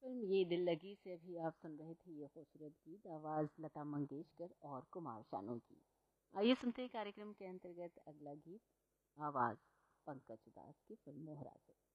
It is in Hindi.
फिल्म ये दिल लगी से भी आप सुन रहे थे ये खूबसूरत गीत, आवाज़ लता मंगेशकर और कुमार शानू की। आइए सुनते हैं कार्यक्रम के अंतर्गत अगला गीत, आवाज़ पंकज उधास की फिल्म मोहरा से।